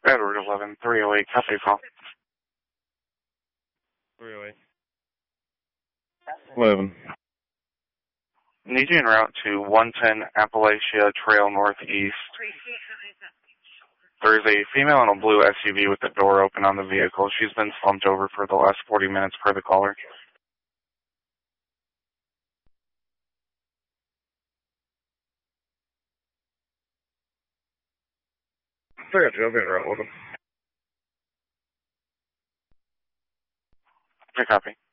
Edward 11, 308, copy call. 308. 11. Need you en route to 110 Appalachia Trail Northeast. There's a female in a blue SUV with the door open on the vehicle. She's been slumped over for the last 40 minutes per the caller. I got you. I'll be en route with him. Okay, copy.